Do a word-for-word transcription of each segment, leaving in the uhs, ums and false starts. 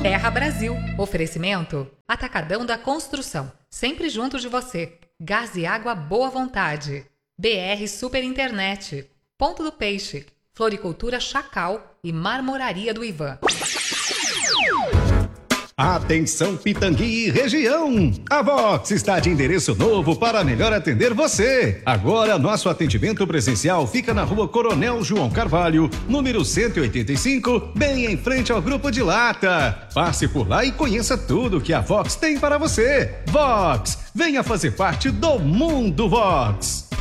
Terra Brasil. Oferecimento Atacadão da Construção. Sempre junto de você. Gás e água boa vontade. B R Super Internet. Ponto do Peixe. Floricultura Chacal e Marmoraria do Ivan. Atenção Pitangui e região! A Vox está de endereço novo para melhor atender você. Agora nosso atendimento presencial fica na rua Coronel João Carvalho, número cento e oitenta e cinco, bem em frente ao Grupo de Lata. Passe por lá e conheça tudo que a Vox tem para você. Vox, venha fazer parte do Mundo Vox.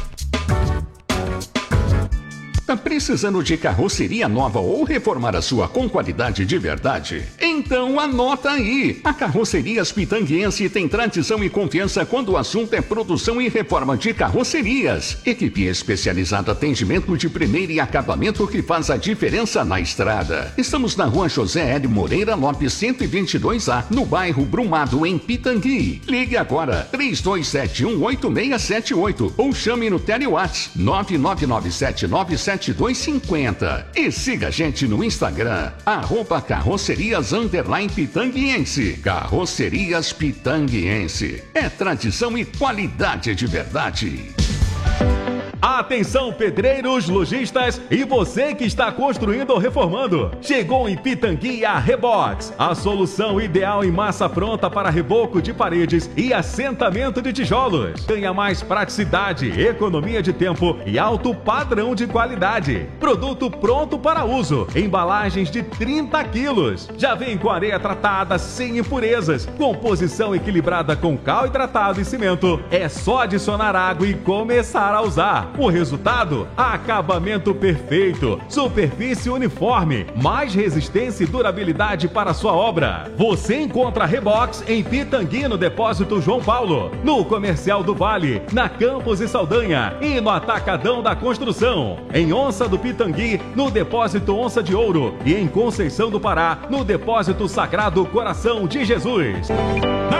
Tá precisando de carroceria nova ou reformar a sua com qualidade de verdade? Então anota aí! A Carrocerias Pitanguense tem tradição e confiança quando o assunto é produção e reforma de carrocerias. Equipe especializada, atendimento de primeira e acabamento que faz a diferença na estrada. Estamos na rua José L. Moreira Lopes cento e vinte e dois A, no bairro Brumado, em Pitangui. Ligue agora, três dois sete um, oito seis sete oito ou chame no Telewatts nove nove nove sete nove sete dois cinco zero e siga a gente no Instagram, arroba carrocerias underline pitanguiense. Carrocerias Pitanguiense. É tradição e qualidade de verdade. Atenção, pedreiros, lojistas e você que está construindo ou reformando. Chegou em Pitangui a Rebox, a solução ideal em massa pronta para reboco de paredes e assentamento de tijolos. Ganha mais praticidade, economia de tempo e alto padrão de qualidade. Produto pronto para uso, embalagens de trinta quilos. Já vem com areia tratada sem impurezas, composição equilibrada com cal hidratado e cimento. É só adicionar água e começar a usar. O resultado? Acabamento perfeito, superfície uniforme, mais resistência e durabilidade para a sua obra. Você encontra a Rebox em Pitangui, no Depósito João Paulo, no Comercial do Vale, na Campos e Saldanha e no Atacadão da Construção. Em Onça do Pitangui, no Depósito Onça de Ouro e em Conceição do Pará, no Depósito Sagrado Coração de Jesus.